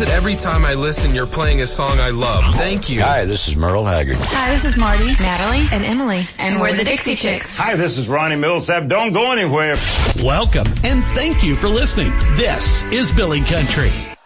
it every time I listen you're playing a song I love. Thank you. Hi, this is Merle Haggard. Hi, this is Marty, Natalie, and Emily. And we're the Dixie Chicks. Hi, this is Ronnie Millsap. Don't go anywhere. Welcome, and thank you for listening. This is Billy Country.